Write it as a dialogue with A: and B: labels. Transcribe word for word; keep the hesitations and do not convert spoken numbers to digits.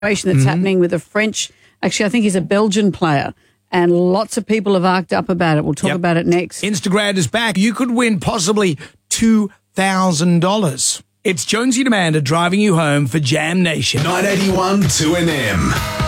A: that's mm-hmm. happening with a French, actually I think he's a Belgian player, and lots of people have arced up about it. We'll talk yep. about it next.
B: Instagram is back. You could win possibly two thousand dollars. It's Jonesy and Amanda driving you home for Jam Nation.
C: nine eighty-one two N M.